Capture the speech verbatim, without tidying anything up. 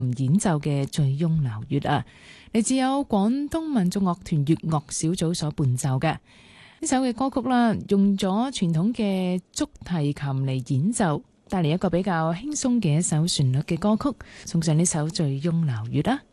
演奏嘅《醉翁樓月》啊，嚟自有廣東民族樂團粵樂小組所伴奏嘅呢首嘅歌曲啦，用咗傳統嘅竹提琴嚟演奏，帶嚟一個比較輕鬆嘅一首旋律嘅歌曲，送上呢首《醉翁樓月》啦。